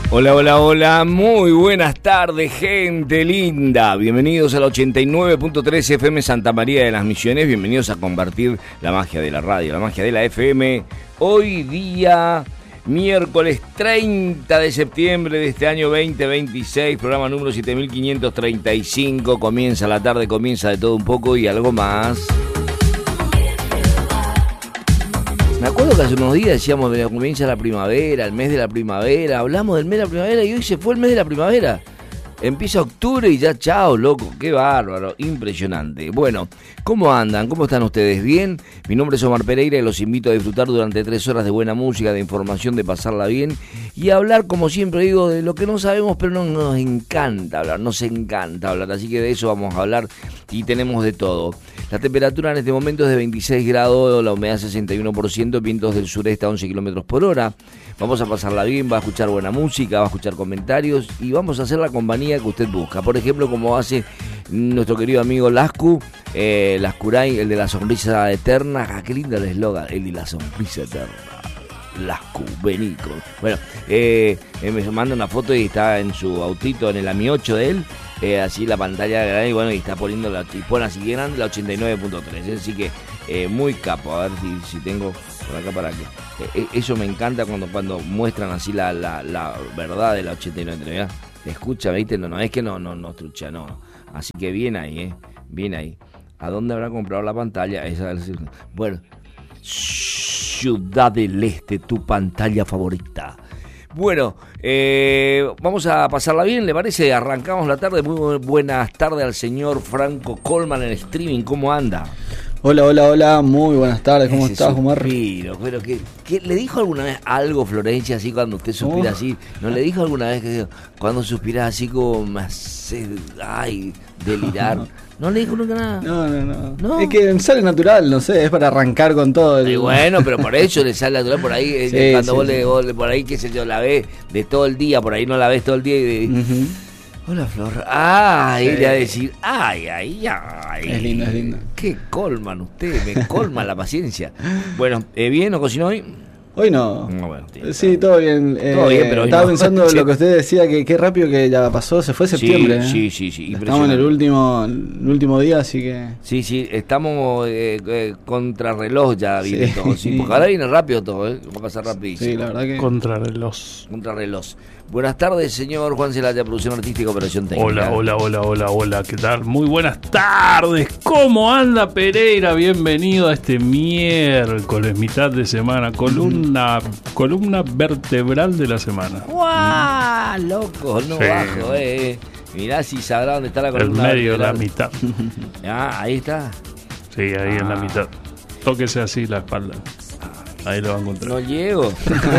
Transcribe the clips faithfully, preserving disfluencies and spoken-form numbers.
Hola, hola, hola, muy buenas tardes, gente linda. Bienvenidos al ochenta y nueve punto tres F M Santa María de las Misiones. Bienvenidos a compartir la magia de la radio, la magia de la F M. Hoy día, miércoles treinta de septiembre de este año veinte veintiséis, programa número siete mil quinientos treinta y cinco. Comienza la tarde, comienza de todo un poco y algo más. Me acuerdo que hace unos días decíamos que comienza la primavera, el mes de la primavera, hablamos del mes de la primavera y hoy se fue el mes de la primavera. Empieza octubre y ya chao, loco, qué bárbaro, impresionante. Bueno, ¿cómo andan? ¿Cómo están ustedes? ¿Bien? Mi nombre es Omar Pereira y los invito a disfrutar durante tres horas de buena música, de información, de pasarla bien y hablar, como siempre digo, de lo que no sabemos, pero no, nos encanta hablar, nos encanta hablar, así que de eso vamos a hablar y tenemos de todo. La temperatura en este momento es de veintiséis grados, la humedad sesenta y uno por ciento, vientos del sureste a once kilómetros por hora. Vamos a pasarla bien, va a escuchar buena música, va a escuchar comentarios y vamos a hacer la compañía que usted busca. Por ejemplo, como hace nuestro querido amigo Lascu, eh, Lascuray, el de la sonrisa eterna. Ah, qué lindo el eslogan, el de la sonrisa eterna. Lascu, Benico. Bueno, eh, me manda una foto y está en su autito, en el A M I ocho de él. Eh, así la pantalla grande y bueno, y está poniendo la chipona así grande, la ochenta y nueve punto tres, así que eh, muy capo. A ver si, si tengo por acá para que eh, eso me encanta cuando cuando muestran así la, la, la verdad de la ochenta y nueve punto tres. Escucha, ¿viste? No, no, es que no, no, no, trucha, no. Así que bien ahí, eh, bien ahí. ¿A dónde habrá comprado la pantalla? Esa, bueno, Ciudad del Este, tu pantalla favorita. Bueno, eh, vamos a pasarla bien, ¿le parece? Arrancamos la tarde. Muy buenas tardes al señor Franco Colman en streaming. ¿Cómo anda? Hola, hola, hola. Muy buenas tardes. ¿Cómo Ese estás, Omar? Suspiro, pero que, que ¿le dijo alguna vez algo, Florencia, así cuando usted suspira Oh. así? ¿No le dijo alguna vez que cuando suspiras así como me hace, ay, delirar? ¿No le dijo nunca nada? No, no, no, ¿No? Es que sale natural, no sé, es para arrancar con todo. El... Y bueno, pero por eso le sale natural por ahí, eh, Sí, cuando sí, vos, sí. le, vos le- por ahí, qué sé yo, la ves de todo el día, por ahí no la ves todo el día y de, Ujú. hola, Flor. Ay, Sí. le va a decir, ay, ay, ay. Es lindo, es lindo. Qué colman usted, me colman la paciencia. Bueno, eh, ¿bien o cocinó hoy? Hoy no. No, bueno, tío, Sí, todo bien. Eh, Todo bien, pero hoy estaba no. pensando Sí. lo que usted decía, que qué rápido que ya pasó, se fue septiembre. Sí, ¿eh? sí, sí, sí, Estamos en el impresionante. último, el último día, así que... Sí, sí, estamos eh, eh, contrarreloj ya viene Sí. todo, sí, porque ahora viene rápido todo, ¿eh? Va a pasar rapidísimo. Sí, la verdad que... Contrarreloj. Contrarreloj. Buenas tardes, señor Juan Celaya, producción artística, operación técnica. Hola, hola, hola, hola, hola, ¿qué tal? Muy buenas tardes. ¿Cómo anda, Pereira? Bienvenido a este miércoles, mitad de semana, columna, columna vertebral de la semana. ¡Guau! Loco, no Sí. bajo, eh. Mirá si sabrá dónde está la El columna. medio, la vertebral. mitad. Ah, ahí está. Sí, ahí en la Ah. mitad. Tóquese así la espalda. Ahí lo va a encontrar. No llego.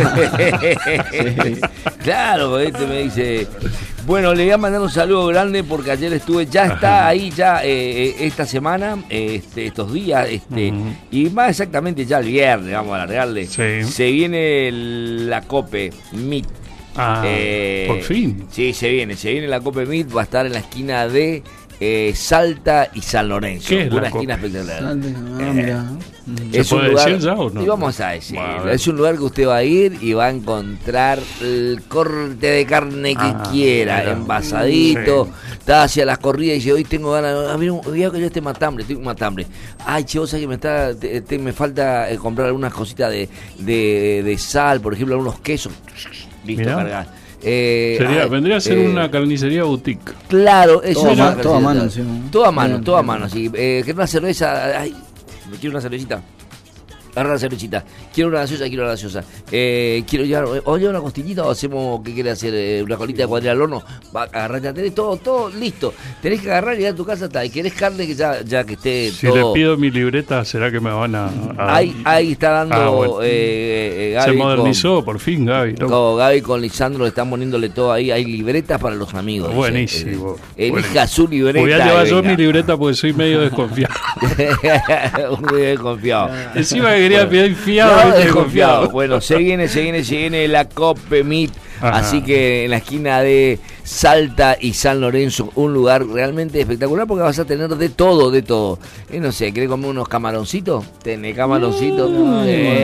Claro, este me dice. Bueno, le voy a mandar un saludo grande porque ayer estuve, ya está ahí ya eh, esta semana, eh, este, estos días, este, Ujú. y más exactamente ya el viernes, vamos a alargarle. Sí. Se viene la Cope M I T. Ah, Eh, por fin. Sí, se viene, se viene la Cope M I T, va a estar en la esquina de eh, Salta y San Lorenzo. ¿Qué es Una la esquina Cope? espectacular. Ah, mira. ¿Se puede decir ya o no? Y vamos a decir, Bueno, a ver. es un lugar que usted va a ir y va a encontrar el corte de carne que Ah, quiera, mira. envasadito, Sí. está hacia las corridas y dice, hoy tengo ganas, a ver, voy a que yo este matambre, tengo un matambre. Ay, che, vos sabés que me está, te- te- me falta eh, comprar algunas cositas de, de, de sal, por ejemplo, algunos quesos, listo, Mirá. cargar. Eh, Sería, ay, vendría a ser eh, una carnicería boutique. Claro, eso Todo es a una ma- todo a mano carnicería. encima. Todo a mano, Bien, todo a bien. mano, así. Eh, quiero una cerveza, ay, me quiero una cervecita. Agarra la cervecita. Quiero una gaseosa, quiero una gaseosa. Eh, quiero llevar, o llevar una costillita o hacemos, ¿qué quiere hacer? Eh, una colita de cuadrilla al horno. Va, agarrar, ya tenés todo, todo listo. Tenés que agarrar y ir a tu casa hasta. Y querés carne que ya, ya que esté Si todo. le pido mi libreta, ¿será que me van a...? a- Ahí, ahí está dando Ah, bueno. eh, eh, Se Gaby modernizó, con- por fin, Gaby. ¿no? Con Gaby con Lisandro le están poniéndole todo ahí. Hay libretas para los amigos. dice. Buenísimo. Eh, Elija buenísimo. su libreta. Voy a llevar y yo venga. mi libreta porque soy medio desconfiado. Muy desconfiado. Encima que quería pedir fiado. No, ¿viste? desconfiado. Bueno, se viene, se viene, se viene la Cope M I T. Ajá. Así que en la esquina de Salta y San Lorenzo, un lugar realmente espectacular porque vas a tener de todo, de todo. Eh, no sé, ¿querés comer unos camaroncitos? Tenés camaroncitos. Mm.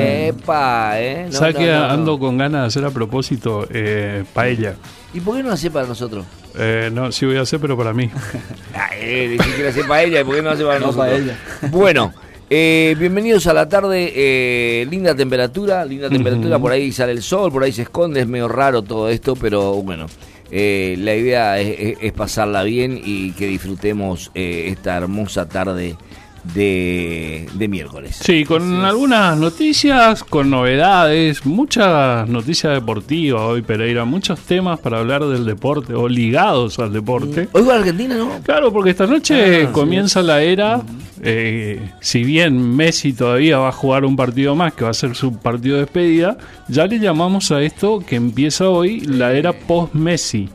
Epa, ¿eh? No, ¿Sabes no, qué no, no. ando con ganas de hacer a propósito? Eh, paella. ¿Y por qué no hace para nosotros? Eh, no, sí voy a hacer, pero para mí. Ay, eh, si quiere hacer paella, ¿por qué no hace para No nosotros? paella. Bueno, eh, bienvenidos a la tarde, eh, linda temperatura, linda temperatura, Ujú. por ahí sale el sol, por ahí se esconde, es medio raro todo esto, pero bueno, eh, la idea es, es- es pasarla bien y que disfrutemos eh, esta hermosa tarde de, de miércoles. Sí, con algunas noticias, con novedades, muchas noticias deportivas hoy, Pereira, muchos temas para hablar del deporte o ligados al deporte. Hoy va Argentina, ¿no? Claro, porque esta noche Ah, comienza la era, eh, si bien Messi todavía va a jugar un partido más, que va a ser su partido de despedida, ya le llamamos a esto que empieza hoy la era post-Messi.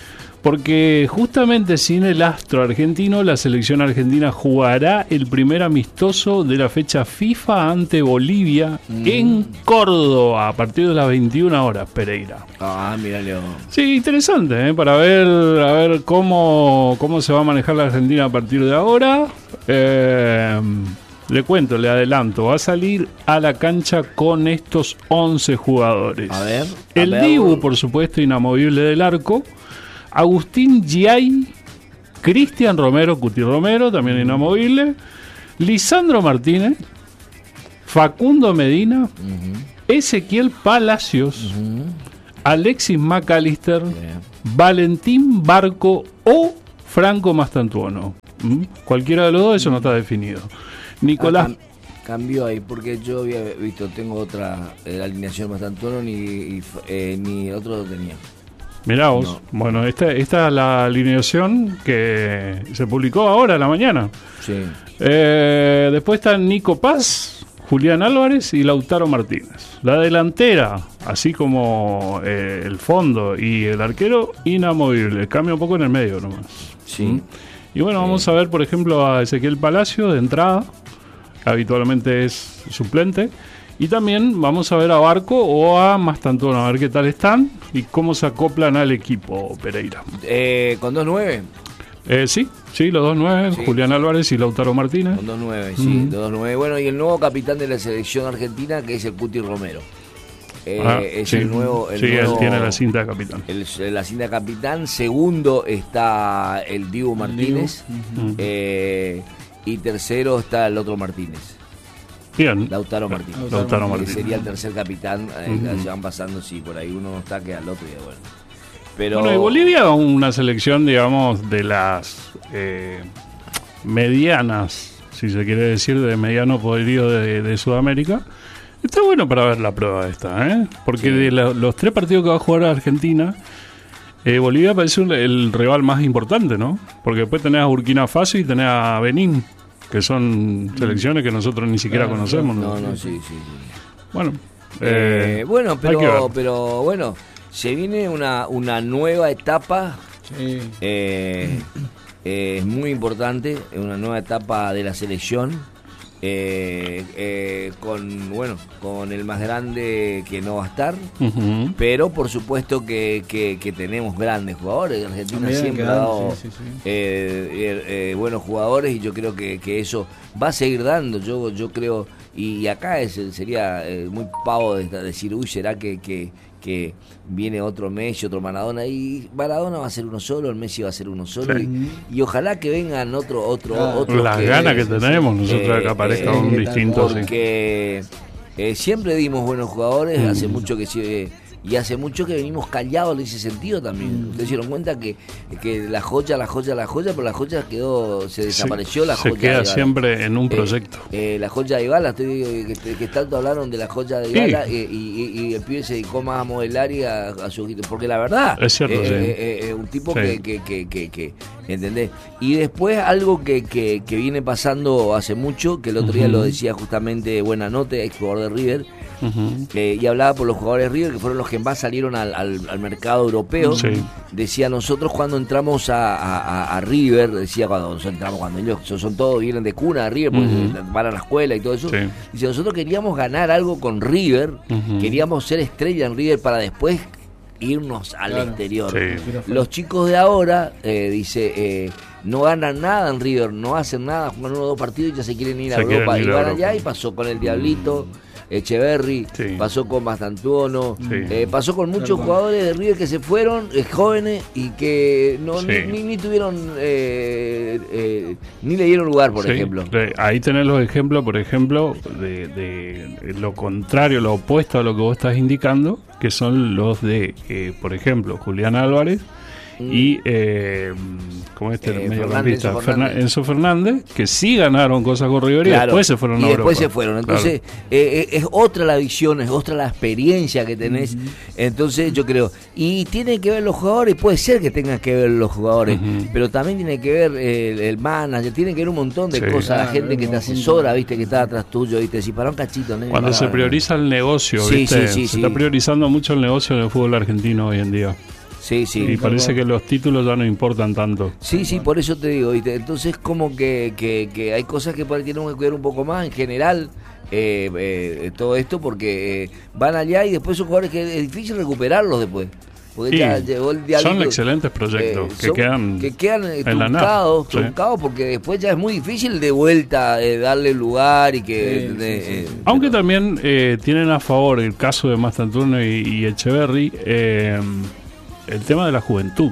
Porque justamente sin el astro argentino, la selección argentina jugará el primer amistoso de la fecha FIFA ante Bolivia en Córdoba a partir de las veintiuna horas, Pereira. Ah, mira, Leo. Sí, interesante, ¿eh? Para ver a ver cómo, cómo se va a manejar la Argentina a partir de ahora. Eh, le cuento, le adelanto, va a salir a la cancha con estos once jugadores. A ver, a El ver. Dibu, por supuesto, inamovible del arco. Agustín Giai, Cristian Romero, Cuti Romero, también inamovible. Lisandro Martínez, Facundo Medina, Ujú, Ezequiel Palacios, ujú. Alexis McAllister, Bien. Valentín Barco o Franco Mastantuono. ¿Mm? Cualquiera de los dos, eso no está definido. Nicolás. Ah, cam- cambió ahí, porque yo había visto, tengo otra eh, alineación bastante ni, y, eh, ni el otro lo tenía. Mirá vos. No. Bueno, esta, esta es la alineación que se publicó ahora a la mañana. Sí. Eh, después están Nico Paz, Julián Álvarez y Lautaro Martínez. La delantera, así como eh, el fondo y el arquero, inamovible. Cambia un poco en el medio nomás. Sí. Y bueno, vamos a ver, por ejemplo, a Ezequiel Palacio de entrada. Habitualmente es suplente. Y también vamos a ver a Barco o a Mastantuono, a ver qué tal están y cómo se acoplan al equipo, Pereira. Eh, con dos nueve. Eh, sí, sí, los dos nueve, Sí. Julián Álvarez y Lautaro Martínez. Con dos nueve, sí. Ujú. dos nueve. Bueno, y el nuevo capitán de la selección argentina, que es el Cuti Romero. Eh, Ah, es sí. el nuevo. El sí, nuevo- él tiene la cinta de capitán. el- la cinta capitán. Segundo está el Dibu Martínez. Ujú. eh, y tercero está el otro Martínez. Bien. Lautaro Martínez. Lautaro Que Martínez. sería el tercer capitán. eh, Ujú. Se van pasando, sí, por ahí uno no está, queda el otro y bueno. Pero. Bueno, y Bolivia, una selección, digamos, de las eh, medianas, si se quiere decir, de mediano poderío de, de Sudamérica. Está bueno para ver la prueba esta, ¿eh? Porque Sí. de la- los tres partidos que va a jugar Argentina, eh, Bolivia parece un- el rival más importante, ¿no? Porque después tenés a Burkina Faso y tenés a Benín, que son selecciones que nosotros ni siquiera Claro, conocemos. No, no, sí, sí. sí. Bueno, Eh, eh, bueno, hay que ver. pero, pero bueno, se viene una, una nueva etapa. Sí. eh, eh, es muy importante, es una nueva etapa de la selección. eh, eh, con bueno con el más grande que no va a estar, Ujú. pero por supuesto que, que, que tenemos grandes jugadores. Argentina También siempre ha quedan, dado sí, sí, sí. eh, eh, eh, buenos jugadores y yo creo que, que eso va a seguir dando. Yo yo creo, y acá es, sería eh, muy pavo de, de decir, uy, será que, que, que viene otro Messi, otro Maradona, y Maradona va a ser uno solo, el Messi va a ser uno solo, Sí. y, y ojalá que vengan otro otro Claro. otros Las que- ganas que sí, tenemos sí. nosotros de que Eh, aparezca eh, un eh, distinto. sí. porque eh, siempre dimos buenos jugadores, Mm. hace mucho que sí, y hace mucho que venimos callados en ese sentido también. Ustedes se dieron cuenta que, que la joya, la joya, la joya, pero la joya quedó, se desapareció la se joya. queda de Ibala. siempre en un Eh, proyecto. eh, la joya de Ibala, estoy, que, que tanto hablaron de la joya de Sí. Ibala, eh, y, y- y el pibe se dedicó más a modelar y a, a su... Porque la verdad, Es cierto, eh, sí. eh, eh, eh, un tipo Sí. que, que, que, que, que- ¿entendés? Y después algo que, que, que viene pasando hace mucho, que el otro día Ujú. lo decía justamente Buenanote, ex jugador de River, Ujú. eh, y hablaba por los jugadores de River, que fueron los que más salieron al, al, al mercado europeo. Sí. Decía, nosotros cuando entramos a, a- a- a River, decía, cuando nosotros entramos, cuando ellos son, son todos, vienen de cuna de River, porque Ujú. van a la escuela y todo eso. Sí. Dice, nosotros queríamos ganar algo con River, Ujú. queríamos ser estrella en River para después irnos al Claro. exterior. Sí. Los chicos de ahora, eh, dice, eh, no ganan nada en River, no hacen nada, juegan uno o dos partidos y ya se quieren ir a Se Europa. quieren ir Y a van Europa. allá y pasó con el Diablito, Echeverry, Sí. pasó con Bastantuono, Sí. eh, pasó con muchos Claro. jugadores de River que se fueron, eh, jóvenes, y que no Sí. ni, ni, ni tuvieron, eh, eh, ni le dieron lugar, por Sí, ejemplo. de- ahí tenés los ejemplos, por ejemplo, de, de lo contrario, lo opuesto a lo que vos estás indicando, que son los de, eh, por ejemplo, Julián Álvarez y, eh, ¿cómo es este Eh, mediocampista? Enzo Fernan- Fernández. Enzo Fernández, que sí ganaron cosas con River y Claro, después se fueron y a después Europa. se fueron. Entonces, eh, eh, es otra la visión, es otra la experiencia que tenés. Entonces, yo creo. Y tiene que ver los jugadores, puede ser que tengan que ver los jugadores, Ujú. pero también tiene que ver el, el manager, tiene que ver un montón de Sí. cosas, la Claro, gente un que te conjunto. asesora, viste, que está atrás tuyo, viste, si para un cachito, nene, Cuando para- se prioriza el negocio, Sí, ¿viste? sí, sí, se sí. está priorizando mucho el negocio en el fútbol argentino hoy en día. Sí, sí. y parece que los títulos ya no importan tanto. Sí, sí, por eso te digo, ¿viste? Entonces como que, que, que hay cosas que por ahí tenemos que cuidar un poco más en general, eh, eh, todo esto, porque eh, van allá y después son jugadores que es difícil recuperarlos después. Porque Sí, ya llegó el diablito, son excelentes proyectos eh, que son- quedan que quedan eh, en la nada. truncados, Sí. truncados, porque después ya es muy difícil de vuelta eh, darle lugar y que... Sí, ¿entendés? sí, sí. Eh, Aunque pero- también eh, tienen a favor el caso de Mastantuono y, y Echeverry, eh, el tema de la juventud.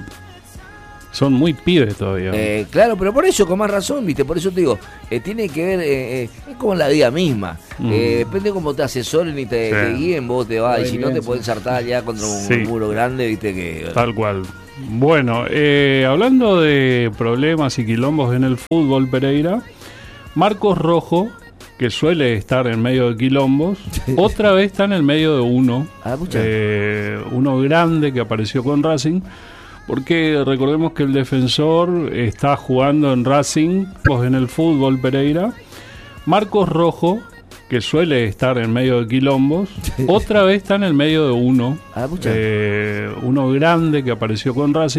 Son muy pibes todavía. Eh, claro, pero por eso, con más razón, ¿viste? Por eso te digo, eh, tiene que ver, eh, eh, es como la vida misma. Mm. Eh, depende cómo te asesoren y te, Sí. te guíen, vos te vas. Y Muy si no, bien, te sí. pueden saltar ya contra un Sí. muro grande, ¿viste? Que Tal cual. Bueno, eh, hablando de problemas y quilombos en el fútbol, Pereira, Marcos Rojo, que suele estar en medio de quilombos, otra vez está en el medio de uno. Ah, pucha. eh, uno grande que apareció con Racing. Porque recordemos que el defensor está jugando en Racing, pues en el fútbol, Pereira. Marcos Rojo, que suele estar en medio de quilombos, otra vez está en el medio de uno. Ah, pucha. Eh, uno grande que apareció con Racing.